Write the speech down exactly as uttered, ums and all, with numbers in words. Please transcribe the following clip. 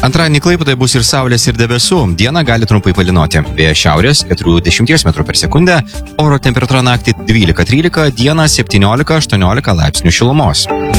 Antradienį Klaipėdoje bus ir saulės, ir debesų. Dieną gali trumpai palynoti. Vėjas šiaurės keturių dešimties metrų per sekundę. Oro temperatūra naktį dvylika trylika, dieną septyniolika aštuoniolika laipsnių šilumos.